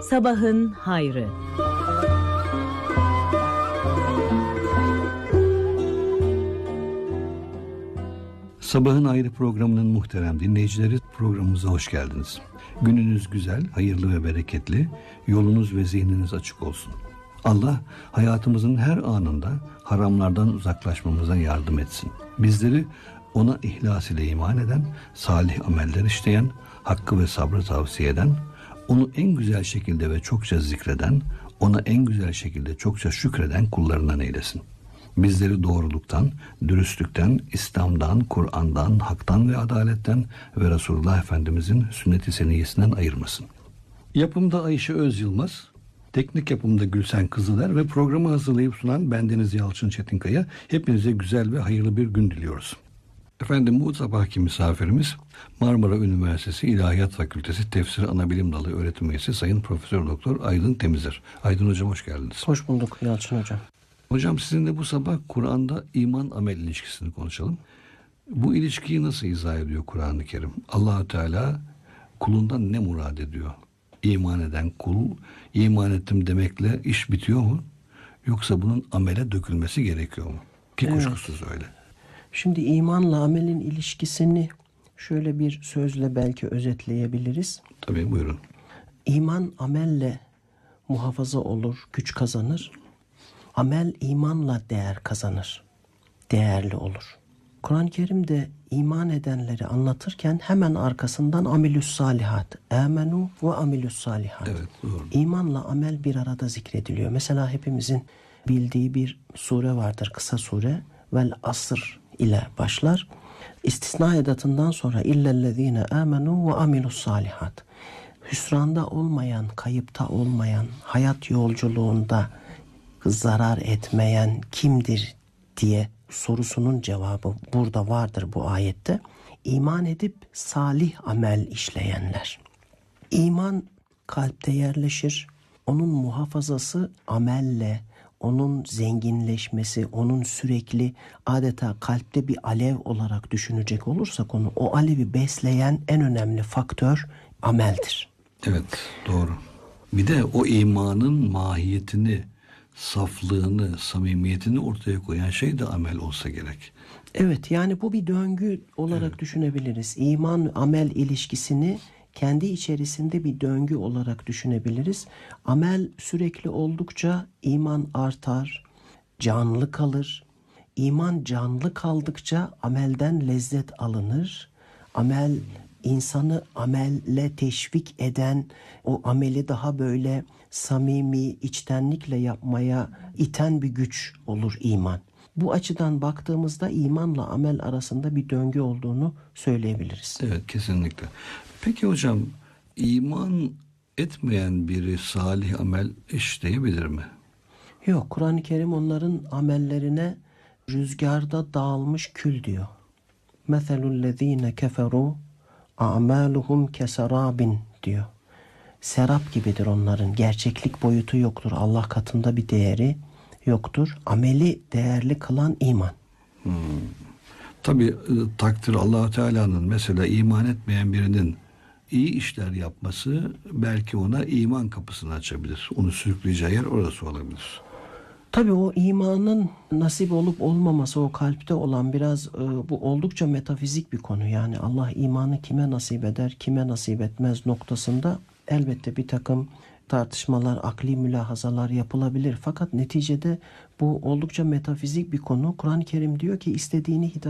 Sabahın hayrı. Sabahın Hayrı programının muhterem dinleyicileri, programımıza hoş geldiniz. Gününüz güzel, hayırlı ve bereketli, yolunuz ve zihniniz açık olsun. Allah hayatımızın her anında haramlardan uzaklaşmamıza yardım etsin. Bizleri ona ihlas ile iman eden, salih ameller işleyen, hakkı ve sabrı tavsiye eden, onu en güzel şekilde ve çokça zikreden, ona en güzel şekilde çokça şükreden kullarından eylesin. Bizleri doğruluktan, dürüstlükten, İslam'dan, Kur'an'dan, haktan ve adaletten ve Resulullah Efendimizin sünnet-i seniyyesinden ayırmasın. Yapımda Ayşe Özyılmaz, teknik yapımda Gülsen Kızıler ve programı hazırlayıp sunan bendeniz Yalçın Çetinkaya. Hepinize güzel ve hayırlı bir gün diliyoruz. Efendim, bu sabahki misafirimiz Marmara Üniversitesi İlahiyat Fakültesi Tefsir Anabilim Dalı öğretim üyesi Sayın Profesör Doktor Aydın Temizler. Aydın Hocam, hoş geldiniz. Hoş bulduk Yalçın Hocam. Hocam, sizinle bu sabah Kur'an'da iman-amel ilişkisini konuşalım. Bu ilişkiyi nasıl izah ediyor Kur'an-ı Kerim? Allah-u Teala kulundan ne murad ediyor? İman eden kul, iman ettim demekle iş bitiyor mu? Yoksa bunun amele dökülmesi gerekiyor mu? Ki kuşkusuz öyle. Şimdi imanla amelin ilişkisini şöyle bir sözle belki özetleyebiliriz. Tabii, buyurun. İman amelle muhafaza olur, güç kazanır. Amel imanla değer kazanır, değerli olur. Kur'an-ı Kerim'de iman edenleri anlatırken hemen arkasından amelüs salihat, amenu ve amelüs salihat. Evet, doğru. İmanla amel bir arada zikrediliyor. Mesela hepimizin bildiği bir sure vardır, kısa sure. Vel asr ile başlar. İstisna edatından sonra illellezine amenu ve amelüs salihat. Hüsranda olmayan, kayıpta olmayan, hayat yolculuğunda zarar etmeyen kimdir diye sorusunun cevabı burada vardır bu ayette. İman edip salih amel işleyenler. İman kalpte yerleşir. Onun muhafazası amelle, onun zenginleşmesi, onun sürekli adeta kalpte bir alev olarak düşünecek olursak onu, o alevi besleyen en önemli faktör ameldir. Evet, doğru. Bir de o imanın mahiyetini, saflığını, samimiyetini ortaya koyan şey de amel olsa gerek. Evet, yani bu bir döngü olarak düşünebiliriz. İman-amel ilişkisini kendi içerisinde bir döngü olarak düşünebiliriz. Amel sürekli oldukça iman artar, canlı kalır. İman canlı kaldıkça amelden lezzet alınır. Amel insanı amelle teşvik eden, o ameli daha böyle samimi, içtenlikle yapmaya iten bir güç olur iman. Bu açıdan baktığımızda imanla amel arasında bir döngü olduğunu söyleyebiliriz. Evet, kesinlikle. Peki hocam, iman etmeyen biri salih amel işleyebilir mi? Yok, Kur'an-ı Kerim onların amellerine rüzgarda dağılmış kül diyor. Meselullezine keferu a'maluhum keserabin diyor. Serap gibidir onların. Gerçeklik boyutu yoktur. Allah katında bir değeri yoktur. Ameli değerli kılan iman. Tabii takdir Allah-u Teala'nın. Mesela iman etmeyen birinin iyi işler yapması belki ona iman kapısını açabilir. Onu sürükleyeceği yer orası olabilir. Tabii o imanın nasip olup olmaması, o kalpte olan biraz bu oldukça metafizik bir konu. Yani Allah imanı kime nasip eder, kime nasip etmez noktasında elbette bir takım tartışmalar, akli mülahazalar yapılabilir. Fakat neticede bu oldukça metafizik bir konu. Kur'an-ı Kerim diyor ki istediğini hidayet